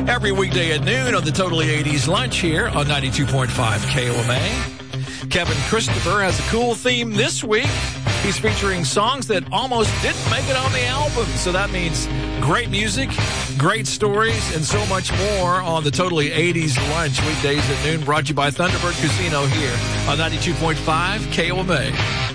every weekday at noon on the Totally 80s Lunch here on 92.5 KOMA. Kevin Christopher has a cool theme this week. He's featuring songs that almost didn't make it on the album. So that means great music, great stories, and so much more on the Totally 80s Lunch weekdays at noon, brought to you by Thunderbird Casino here on 92.5 KOMA.